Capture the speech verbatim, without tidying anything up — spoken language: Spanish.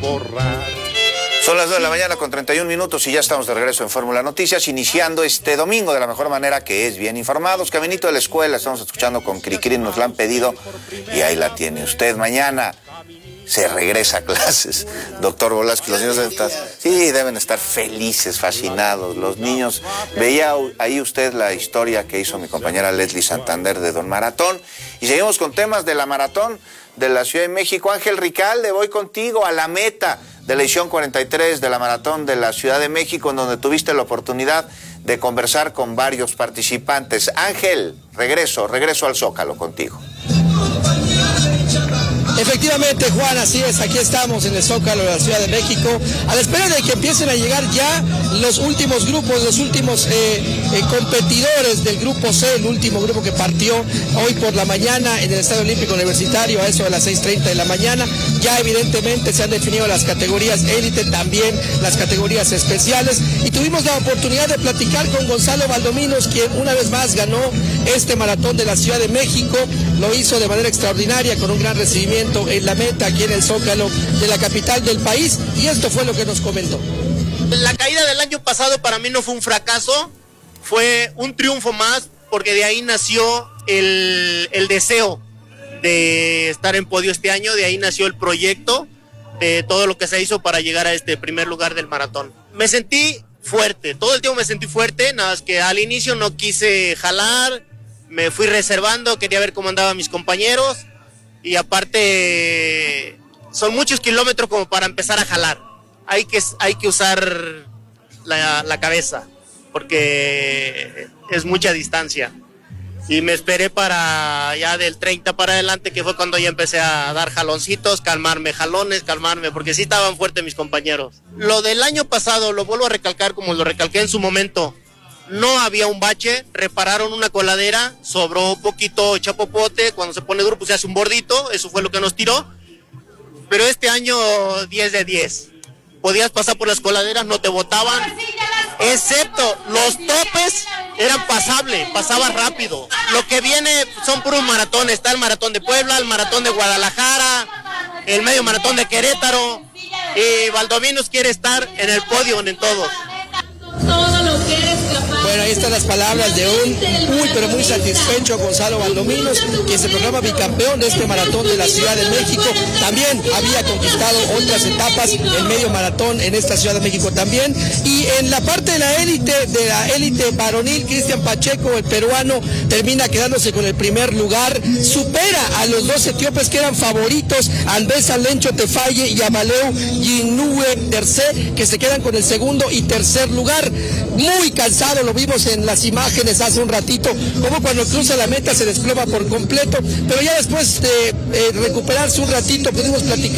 borrar. Son las dos de la mañana con treinta y un minutos y ya estamos de regreso en Fórmula Noticias, iniciando este domingo de la mejor manera, que es bien informados. Caminito de la escuela, estamos escuchando con Cricri, nos la han pedido y ahí la tiene usted. Mañana se regresa a clases, doctor Volasco. Los niños deben estar, sí, deben estar felices, fascinados. Los niños, veía ahí usted la historia que hizo mi compañera Leslie Santander de Don Maratón. Y seguimos con temas de la maratón de la Ciudad de México. Ángel Ricalde, voy contigo a la meta de la edición cuarenta y tres de la Maratón de la Ciudad de México, en donde tuviste la oportunidad de conversar con varios participantes. Ángel, regreso, regreso al Zócalo contigo. Efectivamente, Juan, así es, aquí estamos en el Zócalo de la Ciudad de México, a la espera de que empiecen a llegar ya los últimos grupos, los últimos eh, eh, competidores del Grupo C, el último grupo que partió hoy por la mañana en el Estadio Olímpico Universitario a eso de las seis treinta de la mañana. Ya evidentemente se han definido las categorías élite, también las categorías especiales, y tuvimos la oportunidad de platicar con Gonzalo Valdominos, quien una vez más ganó este Maratón de la Ciudad de México. Lo hizo de manera extraordinaria, con un gran recibimiento en la meta aquí en el Zócalo de la capital del país, y esto fue lo que nos comentó. La caída del año pasado para mí no fue un fracaso, fue un triunfo más, porque de ahí nació el, el deseo de estar en podio este año, de ahí nació el proyecto, de todo lo que se hizo para llegar a este primer lugar del maratón. Me sentí fuerte, todo el tiempo me sentí fuerte, nada más que al inicio no quise jalar, me fui reservando, quería ver cómo andaban mis compañeros, y aparte son muchos kilómetros como para empezar a jalar. Hay que, hay que usar la, la cabeza, porque es mucha distancia. Y me esperé para ya del treinta para adelante, que fue cuando ya empecé a dar jaloncitos, calmarme, jalones, calmarme, porque sí estaban fuertes mis compañeros. Lo del año pasado, lo vuelvo a recalcar como lo recalqué en su momento, no había un bache, repararon una coladera, sobró poquito chapopote, cuando se pone duro pues se hace un bordito, eso fue lo que nos tiró, pero este año diez de diez, podías pasar por las coladeras, no te botaban, excepto los topes eran pasables, pasaba rápido. Lo que viene son puros maratones, está el maratón de Puebla, el maratón de Guadalajara, el medio maratón de Querétaro, y Valdominos quiere estar en el podio en todos. Bueno, ahí están las palabras de un muy pero muy satisfecho Gonzalo Valdominos, quien se proclama bicampeón de este maratón de la Ciudad de México. También había conquistado otras etapas, el medio maratón en esta Ciudad de México también. Y en la parte de la élite, de la élite varonil, Cristian Pacheco, el peruano, termina quedándose con el primer lugar, supera a los dos etíopes que eran favoritos, Andrés Alencho Tefaye y Amaleu Yinue Tercé, que se quedan con el segundo y tercer lugar. Muy cansado, lo vimos en las imágenes hace un ratito, como cuando cruza la meta se desploma por completo, pero ya después de eh, recuperarse un ratito pudimos platicar